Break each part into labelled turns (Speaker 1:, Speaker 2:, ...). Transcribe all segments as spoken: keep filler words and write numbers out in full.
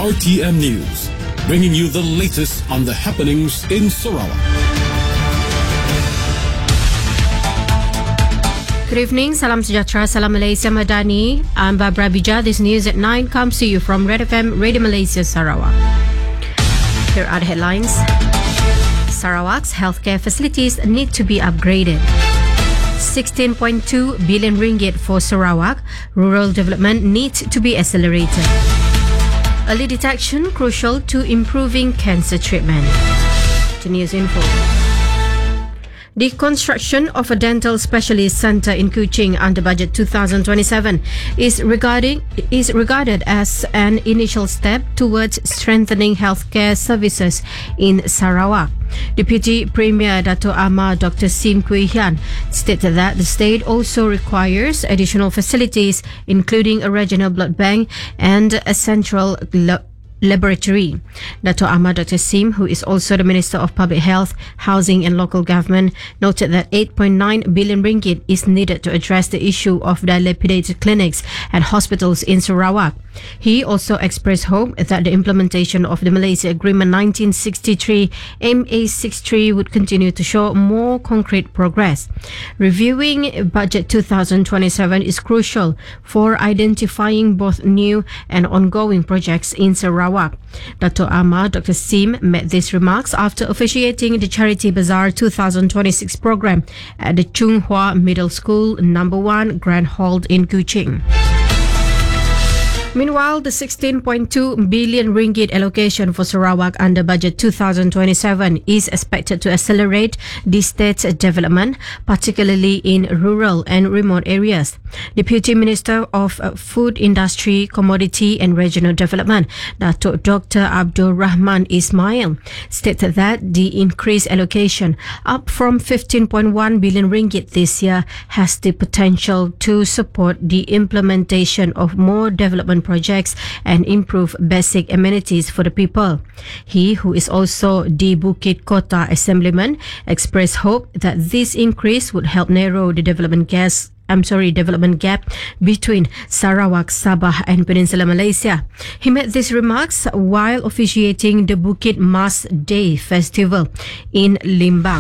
Speaker 1: R T M News, bringing you the latest on the happenings in Sarawak.
Speaker 2: Good evening, Salam Sejahtera, Salam Malaysia Madani. I'm Barbara Bija. This news at nine comes to you from Red F M Radio Malaysia Sarawak. Here are the headlines. Sarawak's healthcare facilities need to be upgraded. sixteen point two billion ringgit for Sarawak. Rural development needs to be accelerated. Early detection crucial to improving cancer treatment. To News Info. The construction of a dental specialist centre in Kuching under budget twenty twenty-seven is regarding is regarded as an initial step towards strengthening healthcare services in Sarawak. Deputy Premier Dato' Amar Doctor Sim Kui Hian stated that the state also requires additional facilities, including a regional blood bank and a central lo- laboratory. Dato' Amar Doctor Sim, who is also the Minister of Public Health, Housing and Local Government, noted that eight point nine billion ringgit is needed to address the issue of dilapidated clinics and hospitals in Sarawak. He also expressed hope that the implementation of the Malaysia Agreement nineteen sixty-three M A sixty-three would continue to show more concrete progress. Reviewing budget twenty twenty-seven is crucial for identifying both new and ongoing projects in Sarawak. Dato' Amar Doctor Sim made these remarks after officiating the Charity Bazaar twenty twenty-six program at the Chung Hua Middle School Number one Grand Hall in Kuching. Meanwhile, the sixteen point two billion ringgit allocation for Sarawak under budget twenty twenty-seven is expected to accelerate the state's development, particularly in rural and remote areas. Deputy Minister of Food Industry, Commodity and Regional Development, Dato' Doctor Abdul Rahman Ismail, stated that the increased allocation, up from fifteen point one billion ringgit this year, has the potential to support the implementation of more development projects and improve basic amenities for the people. He, who is also the Bukit Kota Assemblyman, expressed hope that this increase would help narrow the development gas I'm sorry, development gap between Sarawak, Sabah and Peninsular Malaysia. He made these remarks while officiating the Bukit Mas Day Festival in Limbang.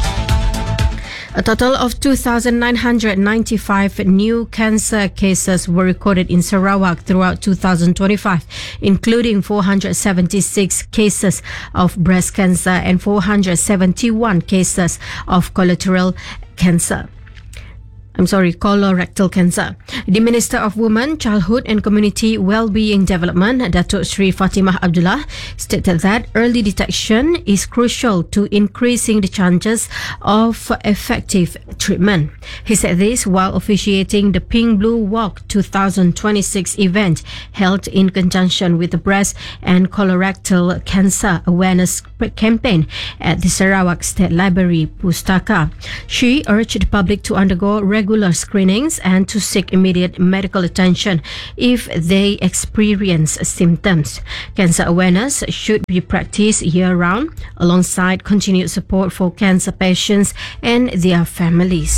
Speaker 2: A total of two thousand nine hundred ninety-five new cancer cases were recorded in Sarawak throughout two thousand twenty-five, including four hundred seventy-six cases of breast cancer and four hundred seventy-one cases of colorectal cancer. I'm sorry, colorectal cancer. The Minister of Women, Childhood and Community Wellbeing Development, Dato' Sri Fatimah Abdullah, stated that early detection is crucial to increasing the chances of effective treatment. He said this while officiating the Pink Blue Walk twenty twenty-six event held in conjunction with the Breast and Colorectal Cancer Awareness Campaign at the Sarawak State Library, Pustaka. She urged the public to undergo regular regular screenings and to seek immediate medical attention if they experience symptoms. Cancer awareness should be practiced year-round alongside continued support for cancer patients and their families.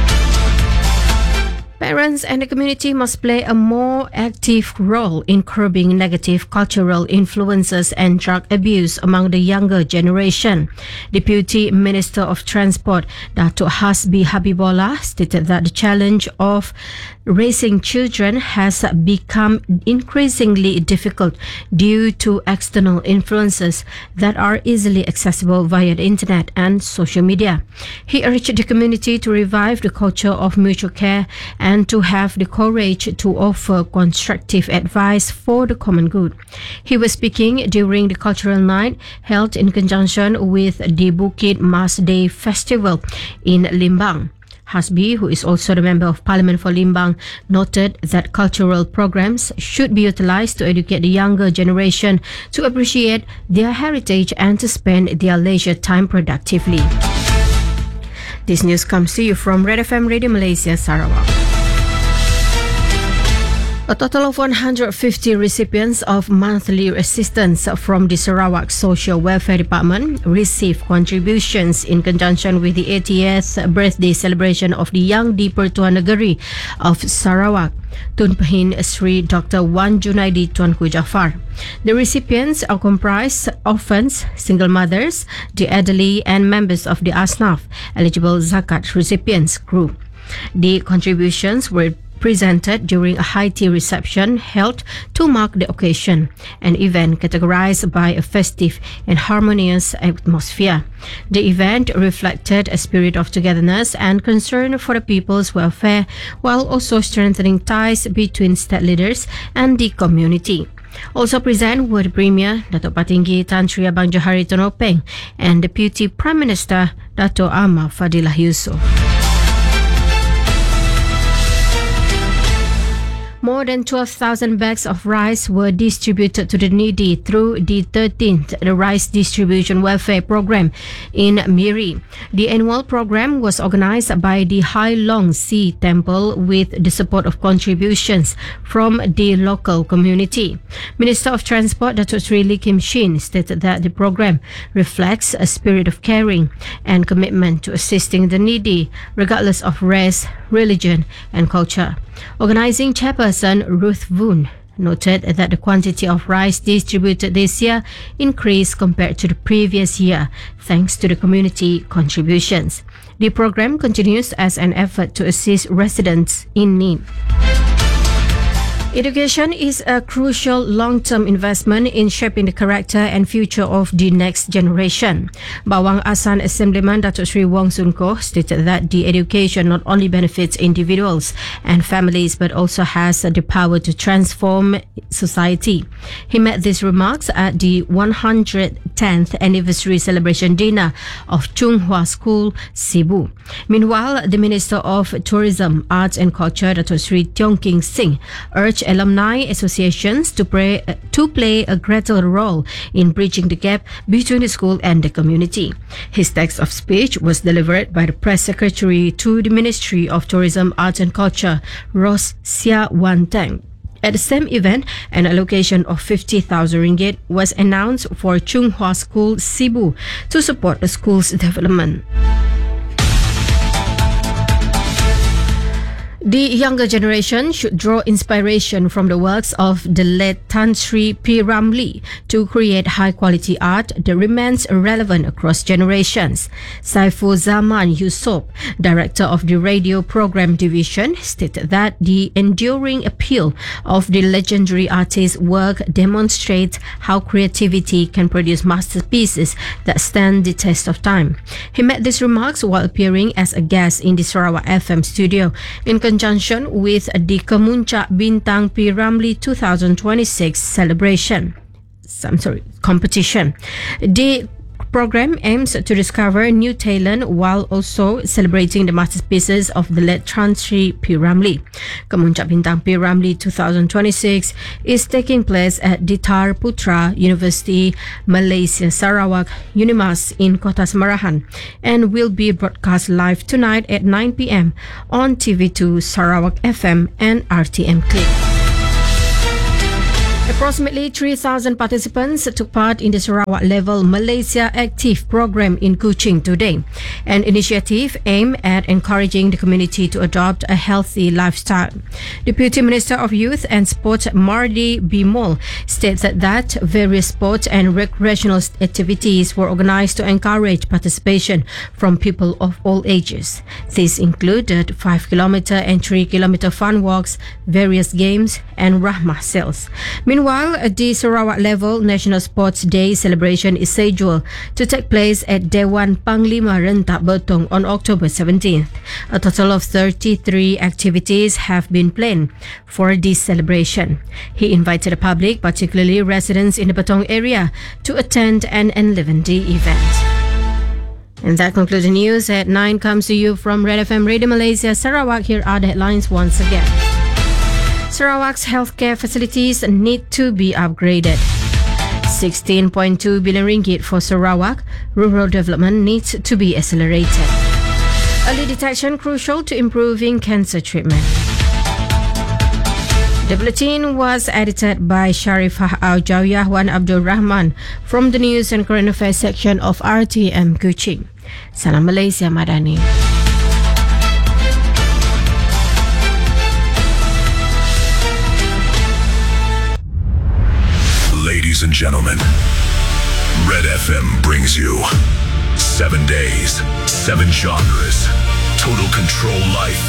Speaker 2: Parents and the community must play a more active role in curbing negative cultural influences and drug abuse among the younger generation. Deputy Minister of Transport, Dato' Hasbi Habibullah, stated that the challenge of raising children has become increasingly difficult due to external influences that are easily accessible via the internet and social media. He urged the community to revive the culture of mutual care and to have the courage to offer constructive advice for the common good. He was speaking during the cultural night held in conjunction with the Bukit Mas Day Festival in Limbang. Hasbi, who is also the Member of Parliament for Limbang, noted that cultural programs should be utilized to educate the younger generation to appreciate their heritage and to spend their leisure time productively. This news comes to you from Red F M Radio Malaysia, Sarawak. A total of one hundred fifty recipients of monthly assistance from the Sarawak Social Welfare Department received contributions in conjunction with the eightieth birthday celebration of the Yang di-Pertuan Negeri of Sarawak, Tun Pehin Sri Doctor Wan Junaidi Tuanku Jaafar. The recipients are comprised orphans, single mothers, the elderly and members of the Asnaf, eligible Zakat recipients group. The contributions were presented during a high tea reception held to mark the occasion, an event categorized by a festive and harmonious atmosphere. The event reflected a spirit of togetherness and concern for the people's welfare, while also strengthening ties between state leaders and the community. Also present were the Premier, Datuk Patinggi Tan Sri Abang Johari Tonopeng, and Deputy Prime Minister, Datuk Ahmad Fadilah Yusof. More than twelve thousand bags of rice were distributed to the needy through the thirteenth Rice Distribution Welfare Program in Miri. The annual program was organized by the Hai Long Si Temple with the support of contributions from the local community. Minister of Transport Datuk Sri Lee Kim Shin stated that the program reflects a spirit of caring and commitment to assisting the needy, regardless of race, religion and culture. Organizing chairperson Ruth Voon noted that the quantity of rice distributed this year increased compared to the previous year, thanks to the community contributions. The program continues as an effort to assist residents in need. Education is a crucial long-term investment in shaping the character and future of the next generation. Bawang Asan Assemblyman Datuk Sri Wong Soon Koh stated that the education not only benefits individuals and families but also has the power to transform society. He made these remarks at the one hundred tenth anniversary celebration dinner of Chung Hua School, Cebu. Meanwhile, the Minister of Tourism, Arts and Culture, Datuk Sri Tiong King Sing, urged alumni associations to play, uh, to play a greater role in bridging the gap between the school and the community. His text of speech was delivered by the Press Secretary to the Ministry of Tourism, Arts and Culture, Ros Sia Wan Teng. At the same event, an allocation of fifty thousand ringgit was announced for Chung Hua School, Cebu, to support the school's development. The younger generation should draw inspiration from the works of the late Tan Sri P. Ramlee to create high-quality art that remains relevant across generations. Saiful Zaman Yusof, director of the Radio Program Division, stated that the enduring appeal of the legendary artist's work demonstrates how creativity can produce masterpieces that stand the test of time. He made these remarks while appearing as a guest in the Sarawak F M studio in conjunction with the Kemuncak Bintang P. Ramlee twenty twenty-six celebration. I'm sorry, competition. The program aims to discover new talent while also celebrating the masterpieces of the late Tan Sri P. Ramlee. Kemuncak Bintang P. Ramlee twenty twenty-six is taking place at the Tar Putra University Malaysia Sarawak Unimas in Kota Semarahan and will be broadcast live tonight at nine p.m. on T V two Sarawak F M and R T M Click. Approximately three thousand participants took part in the Sarawak Level Malaysia Active program in Kuching today, an initiative aimed at encouraging the community to adopt a healthy lifestyle. Deputy Minister of Youth and Sport Mardi Bimol stated that various sports and recreational activities were organized to encourage participation from people of all ages. These included five kilometer and three kilometer fun walks, various games, and Rahmah sales. Meanwhile, the Sarawak Level National Sports Day celebration is scheduled to take place at Dewan Panglima Rentak Bertong on October seventeenth. A total of thirty-three activities have been planned for this celebration. He invited the public, particularly residents in the Bertong area, to attend and enliven the event. And that concludes the news at nine comes to you from Red F M Radio Malaysia Sarawak. Here are the headlines once again. Sarawak's healthcare facilities need to be upgraded. sixteen point two billion ringgit for Sarawak. Rural development needs to be accelerated. Early detection crucial to improving cancer treatment. The bulletin was edited by Sharif Al-Jawiyah Wan Abdul Rahman from the News and Current Affairs section of R T M Kuching. Salam Malaysia Madani.
Speaker 3: Ladies and gentlemen, Red F M brings you seven days, seven genres, total control life